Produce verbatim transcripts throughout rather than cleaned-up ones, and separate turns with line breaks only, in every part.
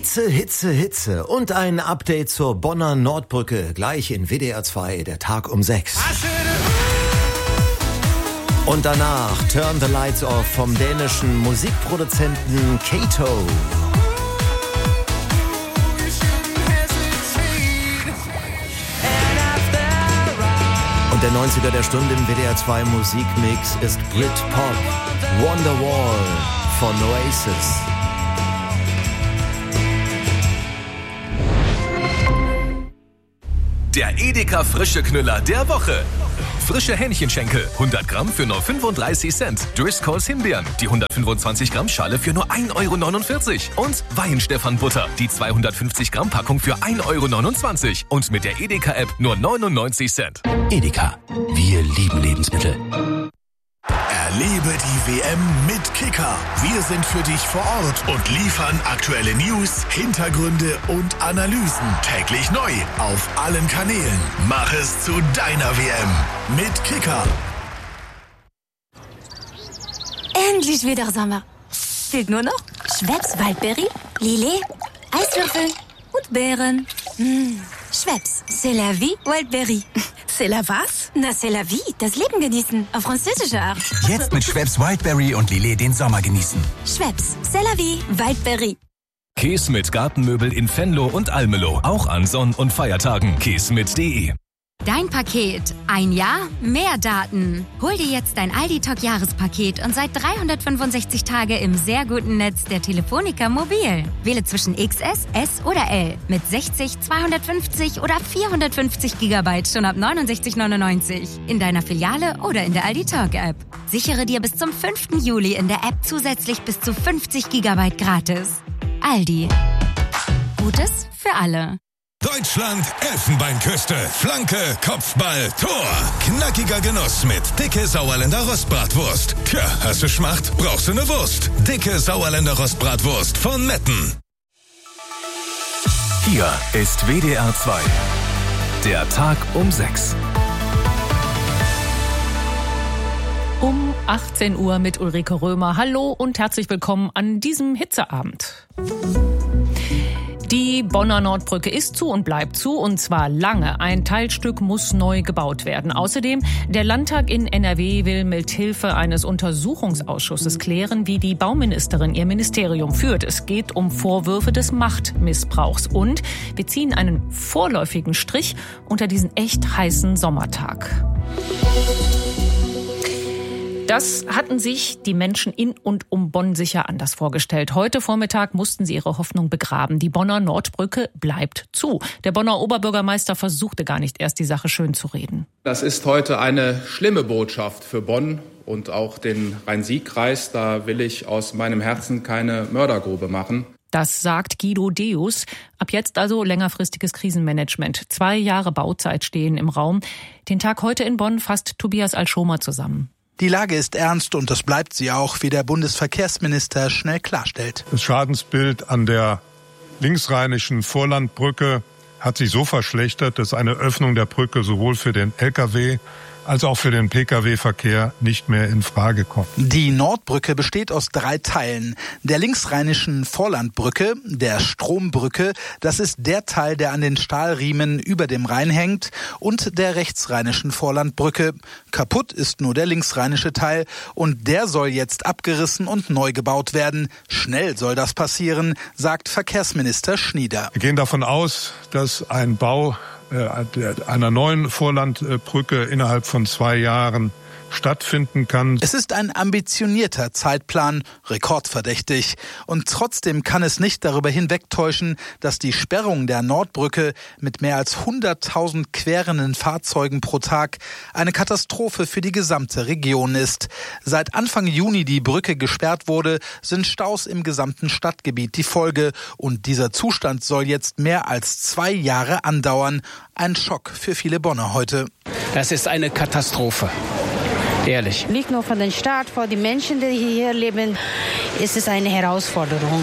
Hitze, Hitze, Hitze und ein Update zur Bonner Nordbrücke. Gleich in W D R zwei, der Tag um sechs. Und danach Turn the Lights Off vom dänischen Musikproduzenten Kato. Und der neunziger der Stunde im W D R zwei Musikmix ist Britpop, Wonderwall von Oasis.
Der Edeka Frische Knüller der Woche. Frische Hähnchenschenkel, hundert Gramm für nur fünfunddreißig Cent. Driscolls Himbeeren, die hundertfünfundzwanzig Gramm Schale für nur ein Euro neunundvierzig. Und Weihenstephan-Butter, die zweihundertfünfzig Gramm Packung für ein Euro neunundzwanzig. Und mit der Edeka-App nur neunundneunzig Cent.
Edeka, wir lieben Lebensmittel.
Erlebe die W M mit Kicker. Wir sind für dich vor Ort und liefern aktuelle News, Hintergründe und Analysen. Täglich neu auf allen Kanälen. Mach es zu deiner W M mit Kicker.
Endlich wieder Sommer. Fehlt nur noch Schweppes Waldbeere, Lillet, Eiswürfel und Beeren. Mmh. Schweppes, c'est la vie, Wildberry.
C'est la was?
Na, c'est la vie, das Leben genießen, auf französische Art.
Jetzt mit Schweppes Wildberry und Lillet den Sommer genießen.
Schweppes, c'est la vie, Wildberry.
Käse mit Gartenmöbel in Venlo und Almelo. Auch an Sonn- und Feiertagen. käse mit punkt de.
Dein Paket. Ein Jahr, mehr Daten. Hol dir jetzt dein Aldi-Talk-Jahrespaket und seit dreihundertfünfundsechzig Tage im sehr guten Netz der Telefonica Mobil. Wähle zwischen X S, S oder L mit sechzig, zweihundertfünfzig oder vierhundertfünfzig Gigabyte schon ab neunundsechzig neunundneunzig. In deiner Filiale oder in der Aldi-Talk-App. Sichere dir bis zum fünften Juli in der App zusätzlich bis zu fünfzig Gigabyte gratis. Aldi. Gutes für alle.
Deutschland, Elfenbeinküste, Flanke, Kopfball, Tor. Knackiger Genuss mit dicke Sauerländer Rostbratwurst. Tja, hast du Schmacht, brauchst du eine Wurst. Dicke Sauerländer Rostbratwurst von Metten.
Hier ist W D R zwei. Der Tag um sechs.
Um achtzehn Uhr mit Ulrike Römer. Hallo und herzlich willkommen an diesem Hitzeabend. Die Bonner Nordbrücke ist zu und bleibt zu, und zwar lange. Ein Teilstück muss neu gebaut werden. Außerdem, der Landtag in N R W will mit Hilfe eines Untersuchungsausschusses klären, wie die Bauministerin ihr Ministerium führt. Es geht um Vorwürfe des Machtmissbrauchs. Und wir ziehen einen vorläufigen Strich unter diesen echt heißen Sommertag. Das hatten sich die Menschen in und um Bonn sicher anders vorgestellt. Heute Vormittag mussten sie ihre Hoffnung begraben. Die Bonner Nordbrücke bleibt zu. Der Bonner Oberbürgermeister versuchte gar nicht erst, die Sache schön zu reden.
Das ist heute eine schlimme Botschaft für Bonn und auch den Rhein-Sieg-Kreis. Da will ich aus meinem Herzen keine Mördergrube machen.
Das sagt Guido Deus. Ab jetzt also längerfristiges Krisenmanagement. Zwei Jahre Bauzeit stehen im Raum. Den Tag heute in Bonn fasst Tobias Alschomer zusammen.
Die Lage ist ernst und das bleibt sie auch, wie der Bundesverkehrsminister schnell klarstellt.
Das Schadensbild an der linksrheinischen Vorlandbrücke hat sich so verschlechtert, dass eine Öffnung der Brücke sowohl für den L K W als auch für den Pkw-Verkehr nicht mehr in Frage kommt.
Die Nordbrücke besteht aus drei Teilen. Der linksrheinischen Vorlandbrücke, der Strombrücke, das ist der Teil, der an den Stahlriemen über dem Rhein hängt, und der rechtsrheinischen Vorlandbrücke. Kaputt ist nur der linksrheinische Teil und der soll jetzt abgerissen und neu gebaut werden. Schnell soll das passieren, sagt Verkehrsminister Schnieder.
Wir gehen davon aus, dass ein Bau einer neuen Vorlandbrücke innerhalb von zwei Jahren stattfinden kann.
Es ist ein ambitionierter Zeitplan, rekordverdächtig. Und trotzdem kann es nicht darüber hinwegtäuschen, dass die Sperrung der Nordbrücke mit mehr als hunderttausend querenden Fahrzeugen pro Tag eine Katastrophe für die gesamte Region ist. Seit Anfang Juni die Brücke gesperrt wurde, sind Staus im gesamten Stadtgebiet die Folge. Und dieser Zustand soll jetzt mehr als zwei Jahre andauern. Ein Schock für viele Bonner heute.
Das ist eine Katastrophe. Ehrlich.
Nicht nur für den Staat, für die Menschen, die hier leben, ist es eine Herausforderung.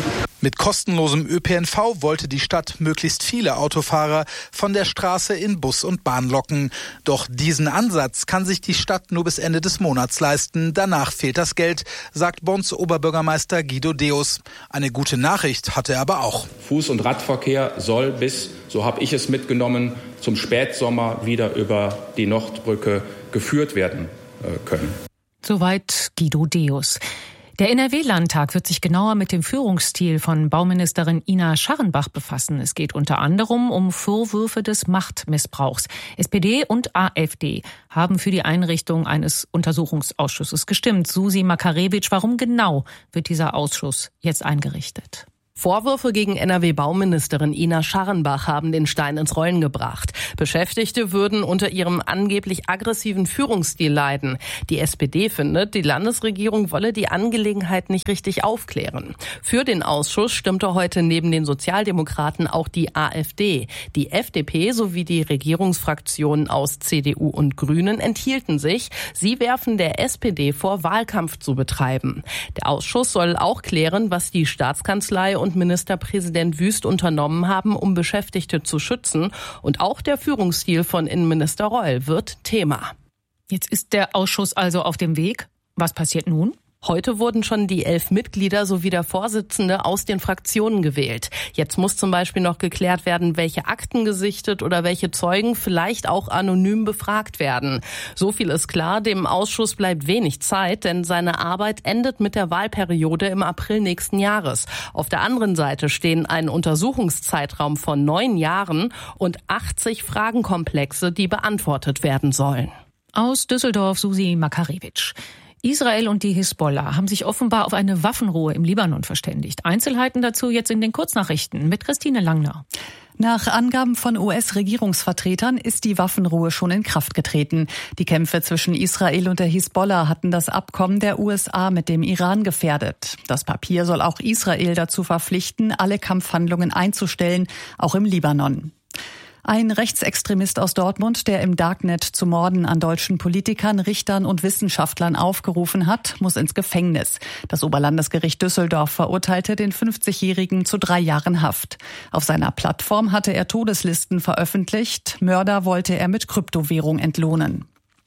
Mit kostenlosem Ö P N V wollte die Stadt möglichst viele Autofahrer von der Straße in Bus und Bahn locken. Doch diesen Ansatz kann sich die Stadt nur bis Ende des Monats leisten. Danach fehlt das Geld, sagt Bonns Oberbürgermeister Guido Deus. Eine gute Nachricht hatte er aber auch.
Fuß- und Radverkehr soll bis, so habe ich es mitgenommen, zum Spätsommer wieder über die Nordbrücke geführt werden können.
Soweit Guido Deus. Der N R W-Landtag wird sich genauer mit dem Führungsstil von Bauministerin Ina Scharrenbach befassen. Es geht unter anderem um Vorwürfe des Machtmissbrauchs. S P D und A f D haben für die Einrichtung eines Untersuchungsausschusses gestimmt. Susi Makarewitsch, warum genau wird dieser Ausschuss jetzt eingerichtet?
Vorwürfe gegen N R W-Bauministerin Ina Scharrenbach haben den Stein ins Rollen gebracht. Beschäftigte würden unter ihrem angeblich aggressiven Führungsstil leiden. Die S P D findet, die Landesregierung wolle die Angelegenheit nicht richtig aufklären. Für den Ausschuss stimmte heute neben den Sozialdemokraten auch die A f D. Die F D P sowie die Regierungsfraktionen aus C D U und Grünen enthielten sich. Sie werfen der S P D vor, Wahlkampf zu betreiben. Der Ausschuss soll auch klären, was die Staatskanzlei und Ministerpräsident Wüst unternommen haben, um Beschäftigte zu schützen. Und auch der Führungsstil von Innenminister Reul wird Thema.
Jetzt ist der Ausschuss also auf dem Weg. Was passiert nun?
Heute wurden schon die elf Mitglieder sowie der Vorsitzende aus den Fraktionen gewählt. Jetzt muss zum Beispiel noch geklärt werden, welche Akten gesichtet oder welche Zeugen vielleicht auch anonym befragt werden. So viel ist klar, dem Ausschuss bleibt wenig Zeit, denn seine Arbeit endet mit der Wahlperiode im April nächsten Jahres. Auf der anderen Seite stehen ein Untersuchungszeitraum von neun Jahren und achtzig Fragenkomplexe, die beantwortet werden sollen.
Aus Düsseldorf Susi Makarewitsch. Israel und die Hisbollah haben sich offenbar auf eine Waffenruhe im Libanon verständigt. Einzelheiten dazu jetzt in den Kurznachrichten mit Christine Langner.
Nach Angaben von U S-Regierungsvertretern ist die Waffenruhe schon in Kraft getreten. Die Kämpfe zwischen Israel und der Hisbollah hatten das Abkommen der U S A mit dem Iran gefährdet. Das Papier soll auch Israel dazu verpflichten, alle Kampfhandlungen einzustellen, auch im Libanon. Ein Rechtsextremist aus Dortmund, der im Darknet zu Morden an deutschen Politikern, Richtern und Wissenschaftlern aufgerufen hat, muss ins Gefängnis. Das Oberlandesgericht Düsseldorf verurteilte den fünfzigjährigen zu drei Jahren Haft. Auf seiner Plattform hatte er Todeslisten veröffentlicht. Mörder wollte er mit Kryptowährung entlohnen.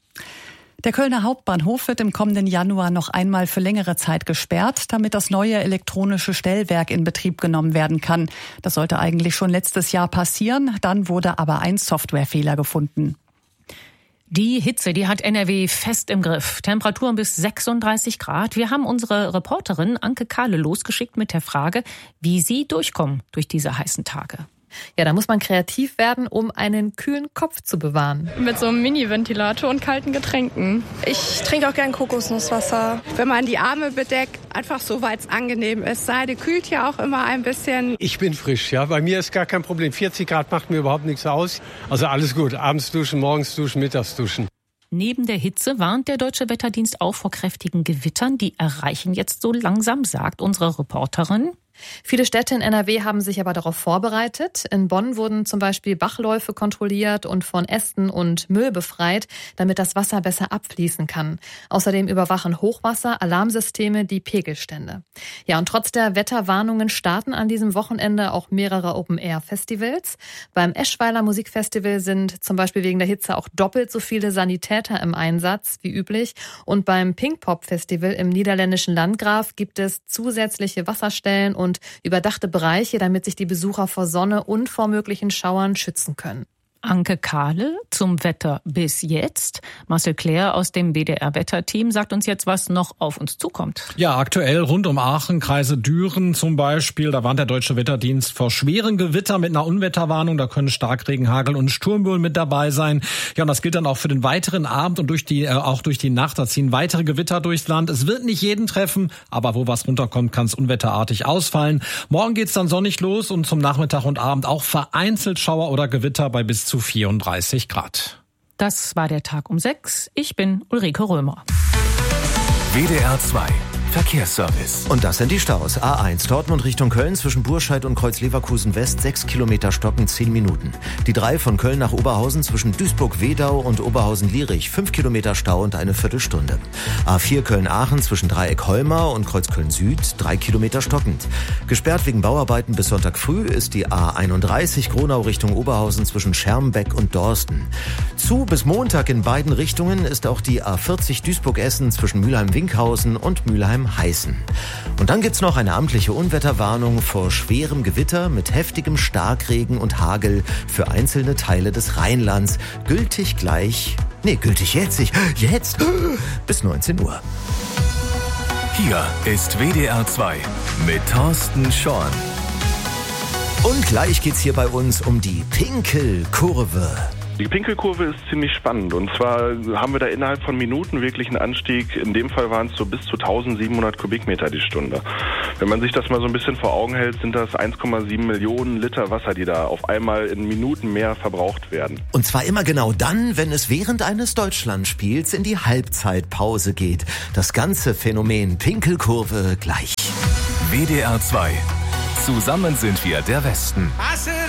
Der Kölner Hauptbahnhof wird im kommenden Januar noch einmal für längere Zeit gesperrt, damit das neue elektronische Stellwerk in Betrieb genommen werden kann. Das sollte eigentlich schon letztes Jahr passieren, dann wurde aber ein Softwarefehler gefunden.
Die Hitze, die hat N R W fest im Griff. Temperaturen bis sechsunddreißig Grad. Wir haben unsere Reporterin Anke Kahle losgeschickt mit der Frage, wie sie durchkommen durch diese heißen Tage.
Ja, da muss man kreativ werden, um einen kühlen Kopf zu bewahren.
Mit so einem Mini-Ventilator und kalten Getränken. Ich trinke auch gern Kokosnusswasser. Wenn man die Arme bedeckt, einfach so, weil es angenehm ist. Seide kühlt ja auch immer ein bisschen.
Ich bin frisch, ja. Bei mir ist gar kein Problem. vierzig Grad macht mir überhaupt nichts aus. Also alles gut. Abends duschen, morgens duschen, mittags duschen.
Neben der Hitze warnt der Deutsche Wetterdienst auch vor kräftigen Gewittern. Die erreichen jetzt so langsam, sagt unsere Reporterin.
Viele Städte in N R W haben sich aber darauf vorbereitet. In Bonn wurden zum Beispiel Bachläufe kontrolliert und von Ästen und Müll befreit, damit das Wasser besser abfließen kann. Außerdem überwachen Hochwasser-Alarmsysteme die Pegelstände. Ja, und trotz der Wetterwarnungen starten an diesem Wochenende auch mehrere Open-Air-Festivals. Beim Eschweiler Musikfestival sind zum Beispiel wegen der Hitze auch doppelt so viele Sanitäter im Einsatz wie üblich. Und beim Pinkpop-Festival im niederländischen Landgraf gibt es zusätzliche Wasserstellen und und überdachte Bereiche, damit sich die Besucher vor Sonne und vor möglichen Schauern schützen können.
Anke Kahle zum Wetter bis jetzt. Marcel Claire aus dem B D R-Wetterteam sagt uns jetzt, was noch auf uns zukommt.
Ja, aktuell rund um Aachen, Kreise Düren zum Beispiel. Da warnt der Deutsche Wetterdienst vor schweren Gewitter mit einer Unwetterwarnung. Da können Starkregen, Hagel und Sturmböen mit dabei sein. Ja, und das gilt dann auch für den weiteren Abend und durch die äh, auch durch die Nacht. Da ziehen weitere Gewitter durchs Land. Es wird nicht jeden treffen, aber wo was runterkommt, kann es unwetterartig ausfallen. Morgen geht's dann sonnig los und zum Nachmittag und Abend auch vereinzelt Schauer oder Gewitter bei bis zu vierunddreißig Grad.
Das war der Tag um sechs. Ich bin Ulrike Römer.
W D R zwei Verkehrsservice.
Und das sind die Staus. A eins Dortmund Richtung Köln zwischen Burscheid und Kreuz-Leverkusen West sechs Kilometer stocken, zehn Minuten. Die drei von Köln nach Oberhausen zwischen Duisburg-Wedau und Oberhausen-Lierich fünf Kilometer Stau und eine Viertelstunde. A vier Köln-Aachen zwischen Dreieck-Holmer und Kreuzköln Süd drei Kilometer stockend. Gesperrt wegen Bauarbeiten bis Sonntag früh ist die A einunddreißig Gronau Richtung Oberhausen zwischen Schermbeck und Dorsten. Zu bis Montag in beiden Richtungen ist auch die A vierzig Duisburg-Essen zwischen Mülheim-Winkhausen und Mülheim-Heißen. Und dann gibt's noch eine amtliche Unwetterwarnung vor schwerem Gewitter mit heftigem Starkregen und Hagel für einzelne Teile des Rheinlands. Gültig gleich, nee, gültig jetzt, jetzt, bis neunzehn Uhr.
Hier ist W D R zwei mit Thorsten Schorn.
Und gleich geht's hier bei uns um die Pinkelkurve.
Die Pinkelkurve ist ziemlich spannend und zwar haben wir da innerhalb von Minuten wirklich einen Anstieg. In dem Fall waren es so bis zu eintausendsiebenhundert Kubikmeter die Stunde. Wenn man sich das mal so ein bisschen vor Augen hält, sind das eins Komma sieben Millionen Liter Wasser, die da auf einmal in Minuten mehr verbraucht werden.
Und zwar immer genau dann, wenn es während eines Deutschlandspiels in die Halbzeitpause geht. Das ganze Phänomen Pinkelkurve gleich.
W D R zwei. Zusammen sind wir der Westen.